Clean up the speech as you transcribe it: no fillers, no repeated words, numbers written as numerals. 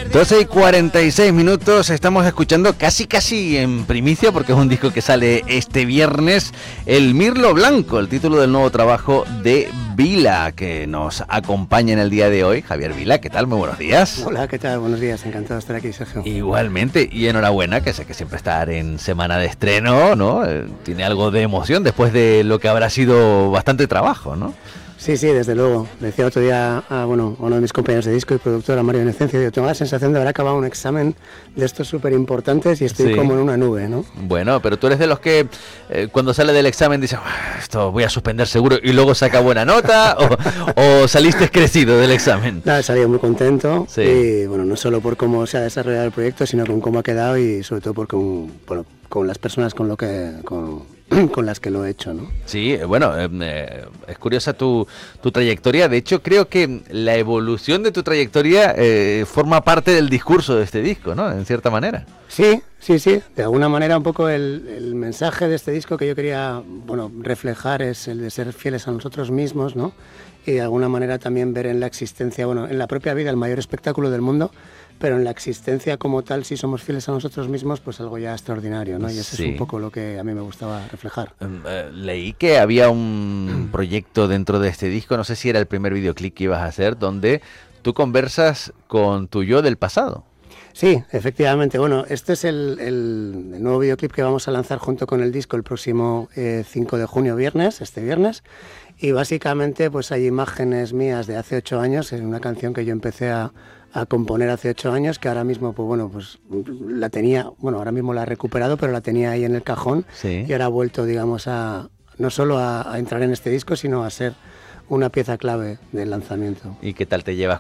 12:46, estamos escuchando casi en primicia, porque es un disco que sale este viernes, El Mirlo Blanco, el título del nuevo trabajo de Vila, que nos acompaña en el día de hoy. Javier Vila, ¿qué tal? Muy buenos días. Hola, ¿qué tal? Buenos días, encantado de estar aquí, Sergio. Igualmente, y enhorabuena, que sé que siempre estar en semana de estreno, ¿no? Tiene algo de emoción después de lo que habrá sido bastante trabajo, ¿no? Sí, desde luego. Le decía otro día a uno de mis compañeros de disco y productor, a Mario Inocencio, yo tengo la sensación de haber acabado un examen de estos súper importantes y estoy como en una nube, ¿no? Bueno, pero tú eres de los que cuando sale del examen dices, esto voy a suspender seguro, y luego saca buena nota, o saliste crecido del examen. He salido muy contento, sí. Y bueno, no solo por cómo se ha desarrollado el proyecto, sino con cómo ha quedado y sobre todo con las personas con las que lo he hecho, ¿no? Sí, bueno, es curiosa tu trayectoria. De hecho, creo que la evolución de tu trayectoria forma parte del discurso de este disco, ¿no? En cierta manera. Sí. De alguna manera un poco el mensaje de este disco que yo quería, reflejar es el de ser fieles a nosotros mismos, ¿no? Y de alguna manera también ver en la existencia, en la propia vida, el mayor espectáculo del mundo, pero en la existencia como tal, si somos fieles a nosotros mismos, pues algo ya extraordinario, ¿no? Y eso es un poco lo que a mí me gustaba reflejar. Leí que había un proyecto dentro de este disco, no sé si era el primer videoclip que ibas a hacer, donde tú conversas con tu yo del pasado. Sí, efectivamente. Bueno, este es el nuevo videoclip que vamos a lanzar junto con el disco el próximo 5 de junio, este viernes. Y básicamente pues hay imágenes mías de hace 8 años, en una canción que yo empecé a componer hace 8 años, que ahora mismo pues la tenía, ahora mismo la he recuperado, pero la tenía ahí en el cajón. Sí. Y ahora ha vuelto, digamos, no solo a entrar en este disco, sino a ser una pieza clave del lanzamiento. ¿Y qué tal te llevas